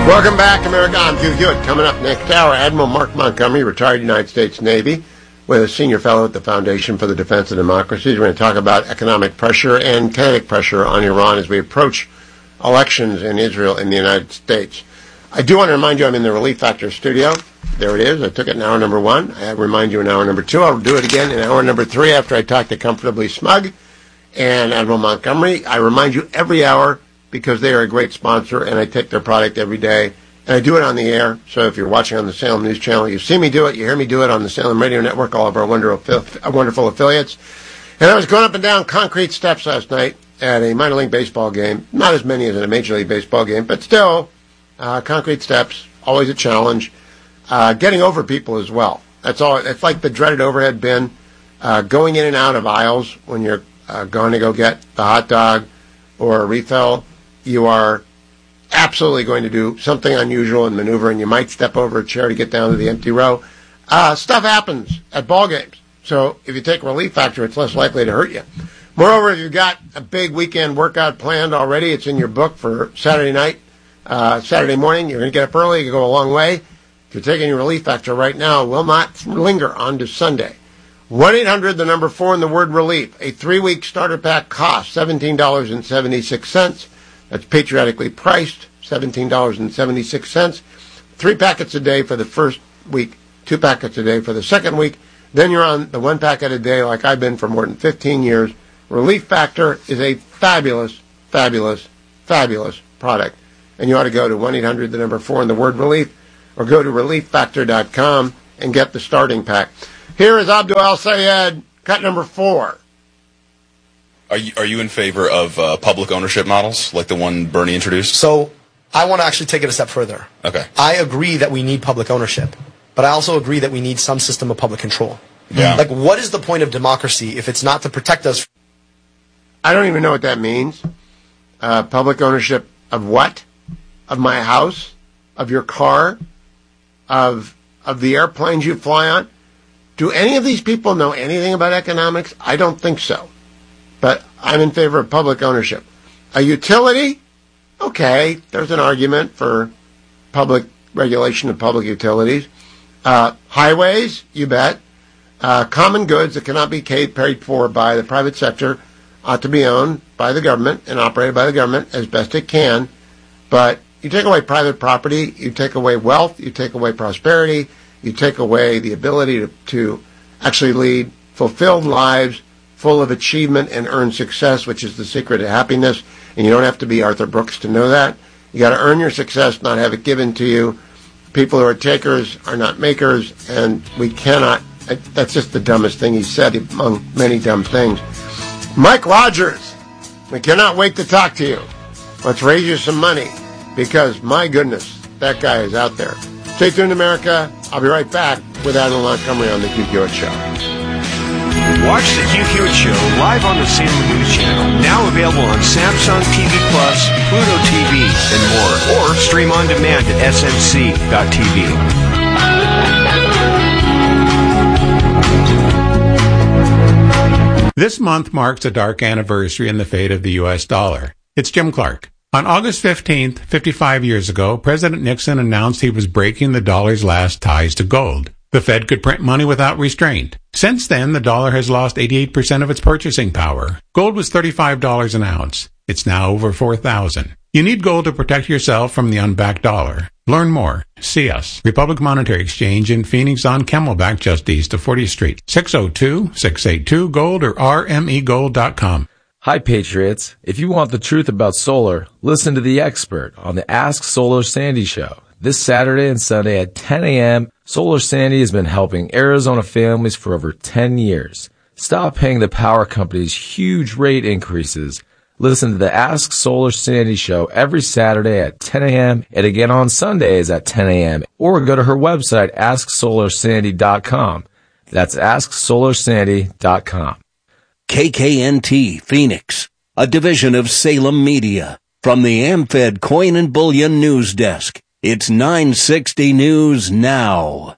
Welcome back, America. I'm Hugh Hewitt. Coming up next hour, Admiral Mark Montgomery, retired United States Navy, with a senior fellow at the Foundation for the Defense of Democracy. We're going to talk about economic pressure and kinetic pressure on Iran as we approach elections in Israel and the United States. I do want to remind you I'm in the Relief Factor studio. There it is. I took it in hour number 1. I remind you in hour number 2. I'll do it again in hour number 3 after I talk to Comfortably Smug and Admiral Montgomery. I remind you every hour because they are a great sponsor, and I take their product every day. And I do it on the air, so if you're watching on the Salem News Channel, you see me do it, you hear me do it on the Salem Radio Network, all of our wonderful affiliates. And I was going up and down concrete steps last night at a minor league baseball game. Not as many as in a major league baseball game, but still, concrete steps, always a challenge. Getting over people as well. That's all. It's like the dreaded overhead bin, going in and out of aisles when you're going to go get the hot dog or a refill. You are absolutely going to do something unusual and maneuver, and you might step over a chair to get down to the empty row. Stuff happens at ball games. So if you take Relief Factor, it's less likely to hurt you. Moreover, if you've got a big weekend workout planned already, it's in your book for Saturday night, Saturday morning. You're going to get up early. You go a long way. If you're taking your Relief Factor right now, will not linger on to Sunday. 1-800, the number 4, and the word relief. A 3-week starter pack costs $17.76. That's patriotically priced, $17.76. 3 packets a day for the first week, 2 packets a day for the second week. Then you're on the 1 packet a day like I've been for more than 15 years. Relief Factor is a fabulous, fabulous, fabulous product. And you ought to go to 1-800, the number 4, and the word relief, or go to relieffactor.com and get the starting pack. Here is Abdul Al-Sayed, cut number 4. Are you in favor of public ownership models like the one Bernie introduced? So I want to actually take it a step further. Okay. I agree that we need public ownership, but I also agree that we need some system of public control. Yeah. Like, what is the point of democracy if it's not to protect us? I don't even know what that means. Public ownership of what? Of my house? Of your car? Of the airplanes you fly on? Do any of these people know anything about economics? I don't think so. But I'm in favor of public ownership. A utility? Okay, there's an argument for public regulation of public utilities. Highways? You bet. Common goods that cannot be paid for by the private sector ought to be owned by the government and operated by the government as best it can. But you take away private property, you take away wealth, you take away prosperity, you take away the ability to actually lead fulfilled lives full of achievement and earn success, which is the secret of happiness. And you don't have to be Arthur Brooks to know that. You got to earn your success, not have it given to you. People who are takers are not makers, and we cannot. That's just the dumbest thing he said among many dumb things. Mike Rogers, we cannot wait to talk to you. Let's raise you some money, because my goodness, that guy is out there. Stay tuned, America. I'll be right back with Admiral Montgomery on the Hugh Hewitt Show. Watch the Hugh Hewitt Show live on the Salem News Channel, now available on Samsung TV Plus, Pluto TV, and more, or stream on demand at smc.tv. This month marks a dark anniversary in the fate of the U.S. dollar. It's Jim Clark. On August 15th, 55 years ago, President Nixon announced he was breaking the dollar's last ties to gold. The Fed could print money without restraint. Since then, the dollar has lost 88% of its purchasing power. Gold was $35 an ounce. It's now over $4,000. You need gold to protect yourself from the unbacked dollar. Learn more. See us. Republic Monetary Exchange in Phoenix on Camelback, just east of 40th Street. 602-682-GOLD or rmegold.com. Hi, Patriots. If you want the truth about solar, listen to the expert on the Ask Solar Sandy show. This Saturday and Sunday at 10 a.m., Solar Sandy has been helping Arizona families for over 10 years. Stop paying the power companies huge rate increases. Listen to the Ask Solar Sandy show every Saturday at 10 a.m. and again on Sundays at 10 a.m. Or go to her website, AskSolarSandy.com. That's AskSolarSandy.com. KKNT Phoenix, a division of Salem Media. From the AmFed Coin and Bullion News Desk, it's 960 News Now.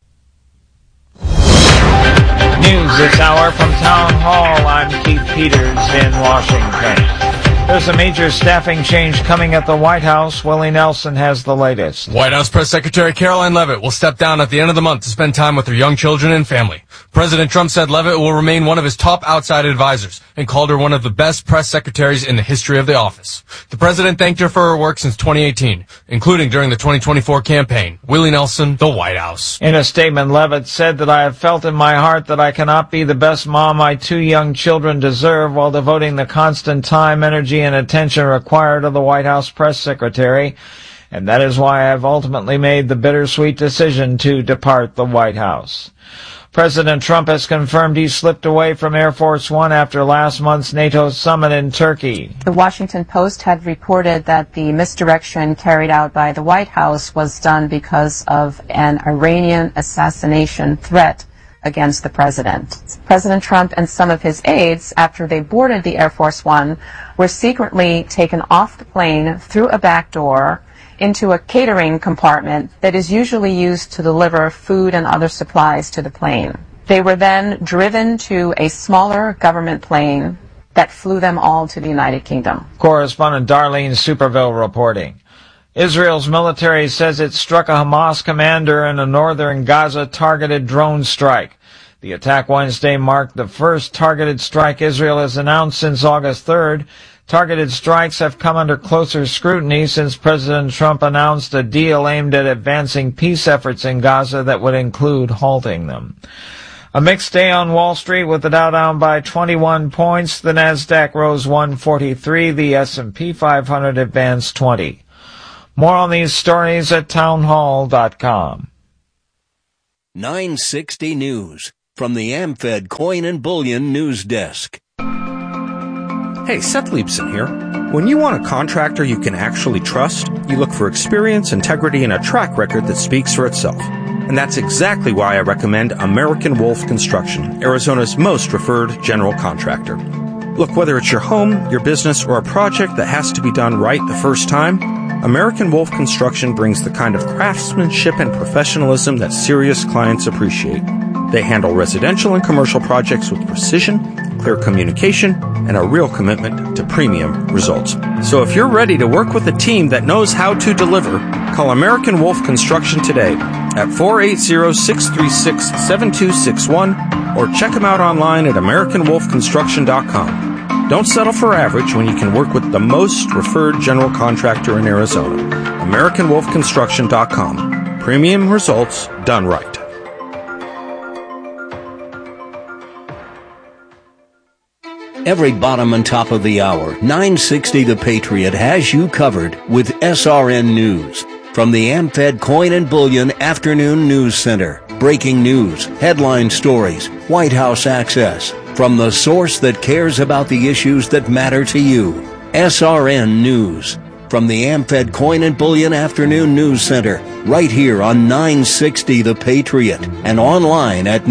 News this hour from Town Hall. I'm Keith Peters in Washington. There's a major staffing change coming at the White House. Willie Nelson has the latest. White House Press Secretary Caroline Leavitt will step down at the end of the month to spend time with her young children and family. President Trump said Leavitt will remain one of his top outside advisors and called her one of the best press secretaries in the history of the office. The president thanked her for her work since 2018, including during the 2024 campaign. Willie Nelson, the White House. In a statement, Leavitt said that I have felt in my heart that I cannot be the best mom my two young children deserve while devoting the constant time, energy, and attention required of the White House press secretary, and that is why I have ultimately made the bittersweet decision to depart the White House. President Trump has confirmed he slipped away from Air Force One after last month's NATO summit in Turkey. The Washington Post had reported that the misdirection carried out by the White House was done because of an Iranian assassination threat against the president. President Trump and some of his aides, after they boarded the Air Force One, were secretly taken off the plane through a back door into a catering compartment that is usually used to deliver food and other supplies to the plane. They were then driven to a smaller government plane that flew them all to the United Kingdom. Correspondent Darlene Superville reporting. Israel's military says it struck a Hamas commander in a northern Gaza targeted drone strike. The attack Wednesday marked the first targeted strike Israel has announced since August 3rd. Targeted strikes have come under closer scrutiny since President Trump announced a deal aimed at advancing peace efforts in Gaza that would include halting them. A mixed day on Wall Street with the Dow down by 21 points. The Nasdaq rose 143. The S&P 500 advanced 20. More on these stories at townhall.com. 960 News from the AmFed Coin and Bullion News Desk. Hey, Seth Leibson here. When you want a contractor you can actually trust, you look for experience, integrity, and a track record that speaks for itself. And that's exactly why I recommend American Wolf Construction, Arizona's most referred general contractor. Look, whether it's your home, your business, or a project that has to be done right the first time, American Wolf Construction brings the kind of craftsmanship and professionalism that serious clients appreciate. They handle residential and commercial projects with precision, clear communication, and a real commitment to premium results. So if you're ready to work with a team that knows how to deliver, call American Wolf Construction today at 480-636-7261 or check them out online at AmericanWolfConstruction.com. Don't settle for average when you can work with the most referred general contractor in Arizona. AmericanWolfConstruction.com. Premium results done right. Every bottom and top of the hour, 960 The Patriot has you covered with SRN News. From the AmFed Coin and Bullion Afternoon News Center. Breaking news, headline stories, White House access. From the source that cares about the issues that matter to you. SRN News. From the AmFed Coin and Bullion Afternoon News Center. Right here on 960 The Patriot. And online at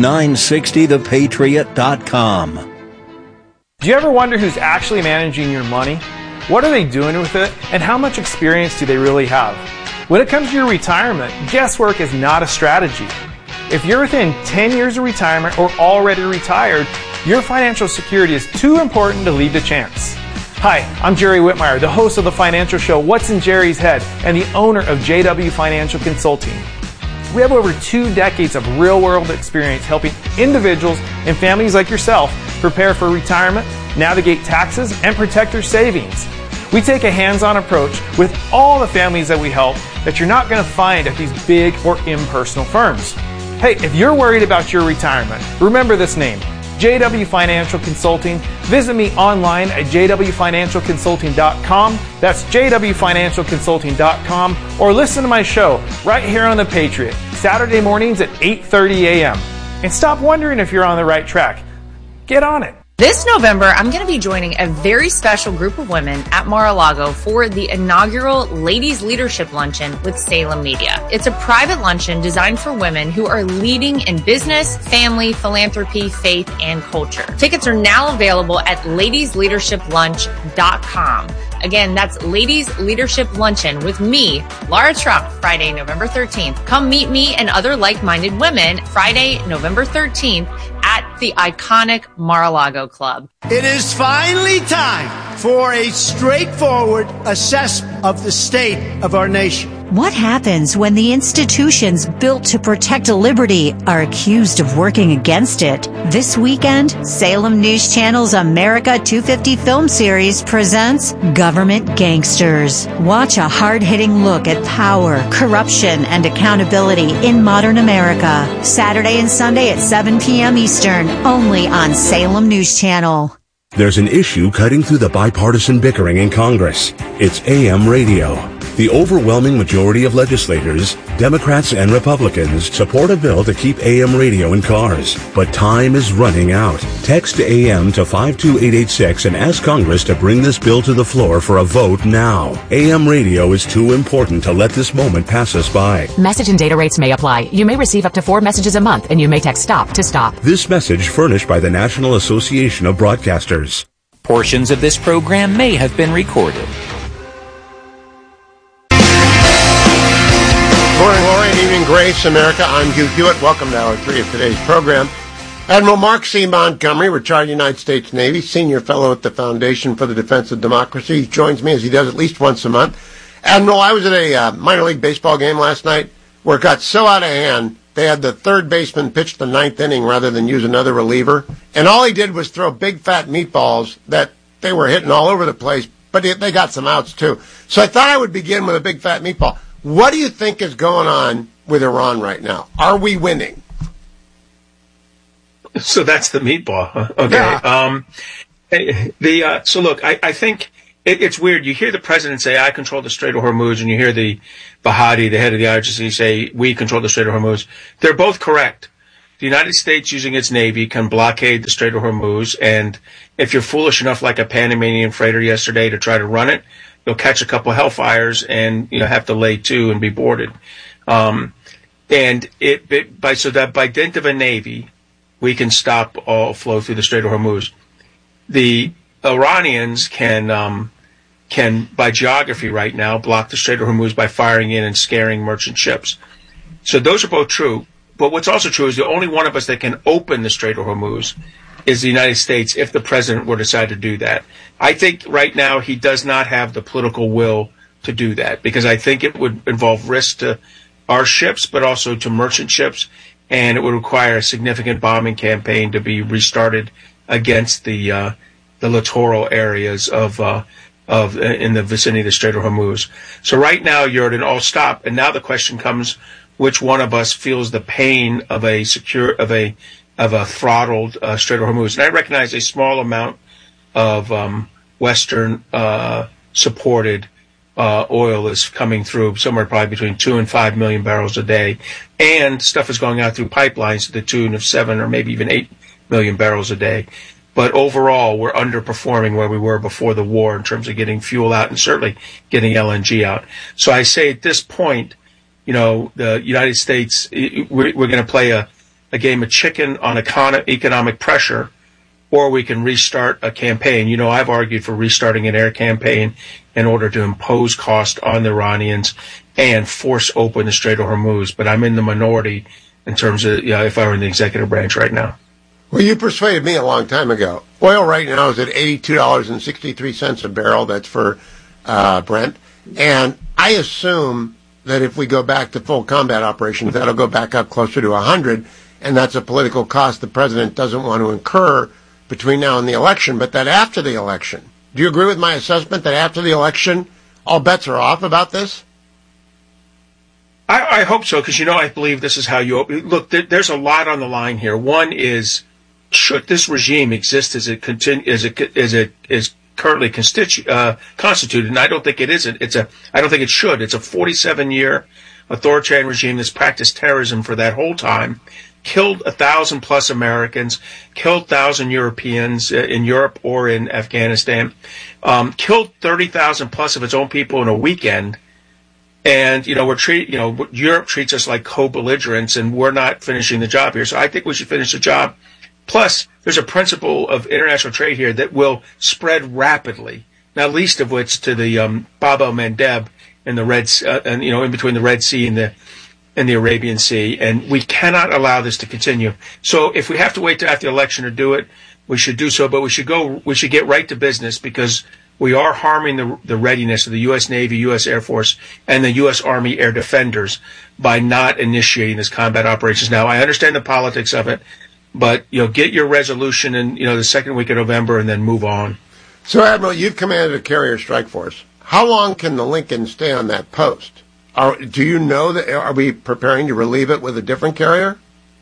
960thepatriot.com. Do you ever wonder who's actually managing your money? What are they doing with it? And how much experience do they really have? When it comes to your retirement, guesswork is not a strategy. If you're within 10 years of retirement or already retired, your financial security is too important to leave to chance. Hi, I'm Jerry Whitmire, the host of the financial show What's in Jerry's Head and the owner of JW Financial Consulting. We have over 2 decades of real-world experience helping individuals and families like yourself prepare for retirement, navigate taxes, and protect their savings. We take a hands-on approach with all the families that we help that you're not going to find at these big or impersonal firms. Hey, if you're worried about your retirement, remember this name, JW Financial Consulting. Visit me online at jwfinancialconsulting.com. That's jwfinancialconsulting.com. Or listen to my show right here on The Patriot, Saturday mornings at 8:30 a.m. And stop wondering if you're on the right track. Get on it. This November, I'm going to be joining a very special group of women at Mar-a-Lago for the inaugural Ladies Leadership Luncheon with Salem Media. It's a private luncheon designed for women who are leading in business, family, philanthropy, faith, and culture. Tickets are now available at ladiesleadershiplunch.com. Again, that's Ladies Leadership Luncheon with me, Laura Trump, Friday, November 13th. Come meet me and other like-minded women Friday, November 13th at the iconic Mar-a-Lago Club. It is finally time for a straightforward assessment of the state of our nation. What happens when the institutions built to protect liberty are accused of working against it? This weekend, Salem News Channel's America 250 film series presents Government Gangsters. Watch a hard-hitting look at power, corruption, and accountability in modern America. Saturday and Sunday at 7 p.m. Eastern, only on Salem News Channel. There's an issue cutting through the bipartisan bickering in Congress. It's AM radio. The overwhelming majority of legislators, Democrats and Republicans, support a bill to keep AM radio in cars. But time is running out. Text AM to 52886 and ask Congress to bring this bill to the floor for a vote now. AM radio is too important to let this moment pass us by. Message and data rates may apply. You may receive up to 4 messages a month, and you may text STOP to stop. This message furnished by the National Association of Broadcasters. Portions of this program may have been recorded. Morning, Lori, and evening, Grace, America. I'm Hugh Hewitt. Welcome to Hour 3 of today's program. Admiral Mark C. Montgomery, retired United States Navy, senior fellow at the Foundation for the Defense of Democracy. He joins me, as he does at least once a month. Admiral, I was at a minor league baseball game last night where it got so out of hand, they had the third baseman pitch the ninth inning rather than use another reliever. And all he did was throw big, fat meatballs that they were hitting all over the place, but they got some outs, too. So I thought I would begin with a big, fat meatball. What do you think is going on with Iran right now? Are we winning? So that's the meatball. Huh? Okay. Yeah. So look, I think it's weird. You hear the president say, I control the Strait of Hormuz, and you hear the Bahadi, the head of the IRGC, say, we control the Strait of Hormuz. They're both correct. The United States, using its Navy, can blockade the Strait of Hormuz, and if you're foolish enough, like a Panamanian freighter yesterday, to try to run it, you'll catch a couple of hellfires and have to lay to and be boarded. And by dint of a Navy, we can stop all flow through the Strait of Hormuz. The Iranians can by geography right now block the Strait of Hormuz by firing in and scaring merchant ships. So those are both true. But what's also true is the only one of us that can open the Strait of Hormuz is the United States if the president were to decide to do that. I think right now he does not have the political will to do that because I think it would involve risk to our ships but also to merchant ships, and it would require a significant bombing campaign to be restarted against the littoral areas of in the vicinity of the Strait of Hormuz. So right now you're at an all stop, and now the question comes, which one of us feels the pain of a throttled Strait of Hormuz? And I recognize a small amount of Western supported oil is coming through, somewhere probably between 2 and 5 million barrels a day, and stuff is going out through pipelines to the tune of 7 or maybe even 8 million barrels a day. But overall, we're underperforming where we were before the war in terms of getting fuel out and certainly getting LNG out. So I say at this point, the United States, we're going to play a game of chicken on economic pressure, or we can restart a campaign. I've argued for restarting an air campaign in order to impose cost on the Iranians and force open the Strait of Hormuz. But I'm in the minority in terms of if I were in the executive branch right now. Well, you persuaded me a long time ago. Oil right now is at $82.63 a barrel. That's for Brent. And I assume that if we go back to full combat operations, that'll go back up closer to 100, and that's a political cost the president doesn't want to incur between now and the election, but that after the election, do you agree with my assessment that after the election, all bets are off about this? I hope so, because I believe this is how you look. There's a lot on the line here. One is, should this regime exist as it is currently constituted? And I don't think it isn't. I don't think it should. It's a 47-year authoritarian regime that's practiced terrorism for that whole time, killed 1,000+ Americans, killed 1,000 Europeans in Europe or in Afghanistan, killed 30,000+ of its own people in a weekend. And, Europe treats us like co-belligerents, and we're not finishing the job here. So I think we should finish the job. Plus, there's a principle of international trade here that will spread rapidly, not least of which to the Bab el-Mandeb in the in between the Red Sea and the Arabian Sea. And we cannot allow this to continue. So if we have to wait till after the election to do it, we should do so. But we should get right to business, because we are harming the readiness of the U.S. Navy, U.S. Air Force, and the U.S. Army Air Defenders by not initiating this combat operations. Now, I understand the politics of it, but, get your resolution in, the second week of November and then move on. So, Admiral, you've commanded a carrier strike force. How long can the Lincoln stay on that post? Do you know that? Are we preparing to relieve it with a different carrier?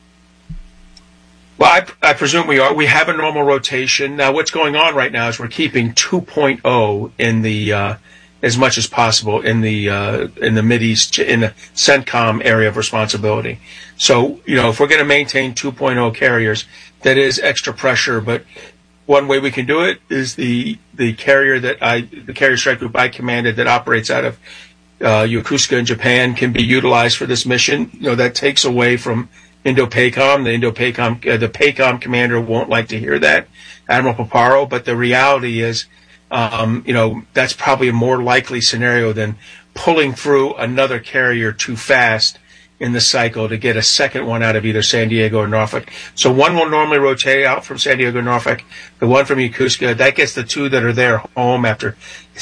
Well, I presume we are. We have a normal rotation. Now, what's going on right now is we're keeping 2.0 in the as much as possible in the Mideast, in the CENTCOM area of responsibility. So, if we're going to maintain 2.0 carriers, that is extra pressure. But one way we can do it is the carrier strike group I commanded that operates out of Yokosuka in Japan can be utilized for this mission. That takes away from Indo-PACOM. The PACOM commander won't like to hear that, Admiral Paparo, but the reality is, that's probably a more likely scenario than pulling through another carrier too fast in the cycle to get a second one out of either San Diego or Norfolk. So one will normally rotate out from San Diego or Norfolk, the one from Yokosuka. That gets the two that are there home after,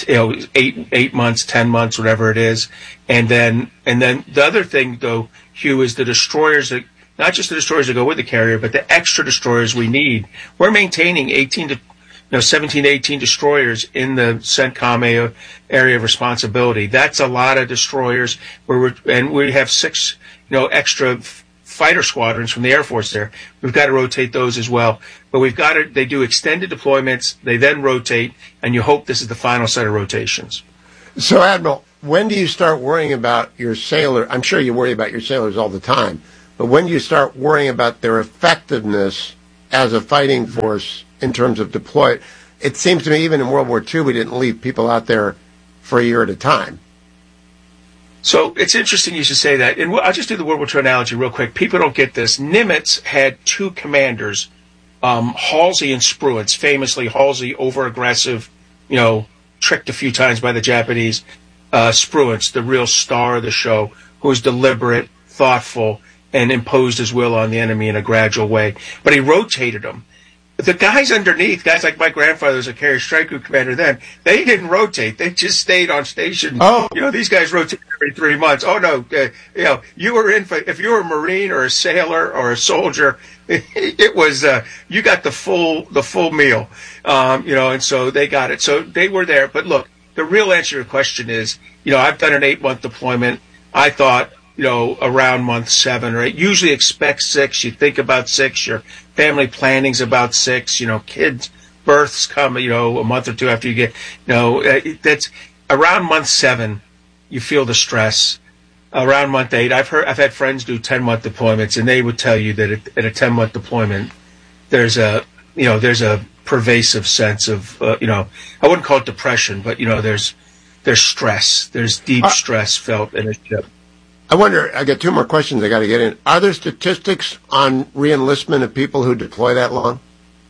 8 months, 10 months, whatever it is. And then the other thing, though, Hugh, is the destroyers that, not just the destroyers that go with the carrier, but the extra destroyers we need. We're maintaining 17 to 18 destroyers in the CENTCOM area of responsibility. That's a lot of destroyers. And we have 6, extra fighter squadrons from the Air Force there. We've got to rotate those as well. But they do extended deployments, they then rotate, and you hope this is the final set of rotations. So, Admiral, when do you start worrying about your sailors? I'm sure you worry about your sailors all the time, but when do you start worrying about their effectiveness as a fighting force in terms of deploy? It seems to me even in World War II we didn't leave people out there for a year at a time. So it's interesting you should say that. And I'll just do the World War II analogy real quick. People don't get this. Nimitz had 2 commanders, Halsey and Spruance. Famously, Halsey, over-aggressive, tricked a few times by the Japanese. Spruance, the real star of the show, who was deliberate, thoughtful, and imposed his will on the enemy in a gradual way. But he rotated them. The guys underneath, guys like my grandfather was a carrier strike group commander then, they didn't rotate. They just stayed on station. Oh. These guys rotate every 3 months. Oh, no. You were if you were a Marine or a sailor or a soldier, it was, you got the full meal. And so they got it. So they were there. But look, the real answer to your question is, I've done an 8-month deployment. I thought, around month 7 or 8. Usually expect 6. You think about 6. Your family planning's about 6. Kids' births come, a month or 2 after you get, that's around month 7. You feel the stress. Around month 8, I've had friends do 10-month deployments, and they would tell you that at a 10-month deployment, there's a pervasive sense of, I wouldn't call it depression, but there's stress. There's deep stress felt in a ship. I wonder, I got 2 more questions I got to get in. Are there statistics on reenlistment of people who deploy that long?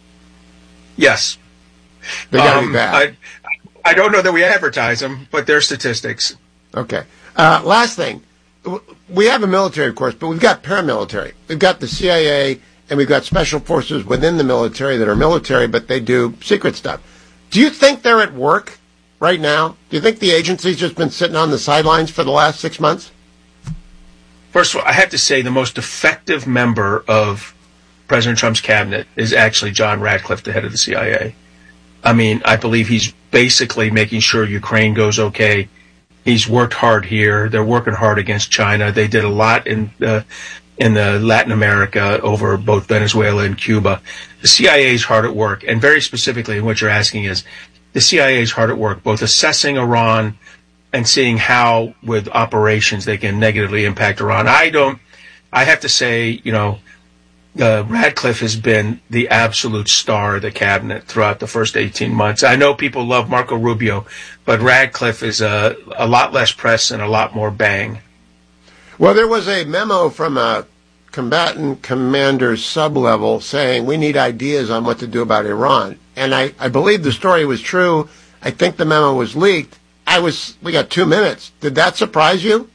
Yes. They got to be bad. I don't know that we advertise them, but they're statistics. Okay. Last thing. We have a military, of course, but we've got paramilitary. We've got the CIA, and we've got special forces within the military that are military, but they do secret stuff. Do you think they're at work right now? Do you think the agency's just been sitting on the sidelines for the last 6 months? First of all, I have to say the most effective member of President Trump's cabinet is actually John Ratcliffe, the head of the CIA. I mean, I believe he's basically making sure Ukraine goes okay. He's worked hard here. They're working hard against China. They did a lot in the Latin America over both Venezuela and Cuba. The CIA is hard at work, and very specifically what you're asking is the CIA is hard at work, both assessing Iran and seeing how, with operations, they can negatively impact Iran. I have to say, Radcliffe has been the absolute star of the cabinet throughout the first 18 months. I know people love Marco Rubio, but Radcliffe is a lot less press and a lot more bang. Well, there was a memo from a combatant commander sub-level saying we need ideas on what to do about Iran. And I believe the story was true. I think the memo was leaked. We got 2 minutes. Did that surprise you?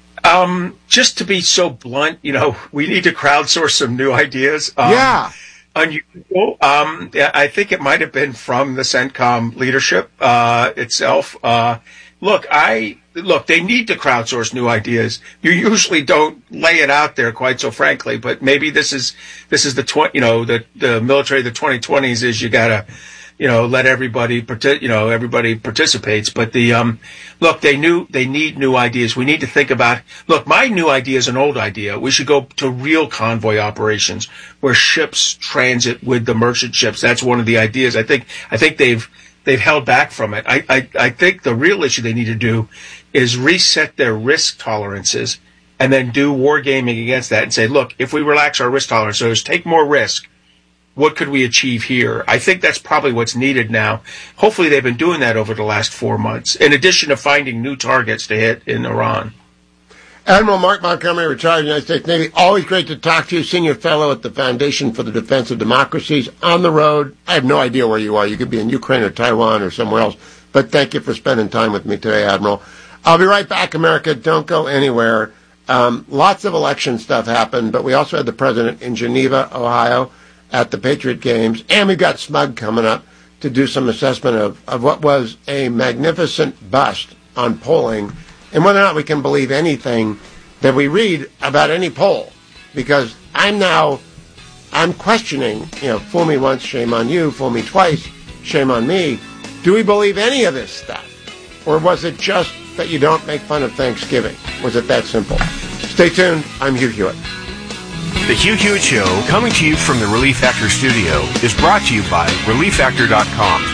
Just to be so blunt, we need to crowdsource some new ideas. Yeah. Unusual. I think it might have been from the CENTCOM leadership itself. Look, they need to crowdsource new ideas. You usually don't lay it out there quite so frankly, but maybe this is the military of the 2020s is you gotta, let everybody everybody participates. But look, they need new ideas. We need to think about, look, my new idea is an old idea. We should go to real convoy operations where ships transit with the merchant ships. That's one of the ideas. I think they've held back from it. I think the real issue they need to do is reset their risk tolerances and then do wargaming against that and say, look, if we relax our risk tolerances, take more risk, what could we achieve here? I think that's probably what's needed now. Hopefully they've been doing that over the last 4 months, in addition to finding new targets to hit in Iran. Admiral Mark Montgomery, retired United States Navy. Always great to talk to you. Senior fellow at the Foundation for the Defense of Democracies. On the road. I have no idea where you are. You could be in Ukraine or Taiwan or somewhere else. But thank you for spending time with me today, Admiral. I'll be right back, America. Don't go anywhere. Lots of election stuff happened, but we also had the president in Geneva, Ohio, at the Patriot Games. And we've got SMUG coming up to do some assessment of what was a magnificent bust on polling and whether or not we can believe anything that we read about any poll. Because I'm questioning, fool me once, shame on you, fool me twice, shame on me. Do we believe any of this stuff? Or was it just that you don't make fun of Thanksgiving? Was it that simple? Stay tuned. I'm Hugh Hewitt. The Hugh Hewitt Show, coming to you from the Relief Factor studio, is brought to you by ReliefFactor.com.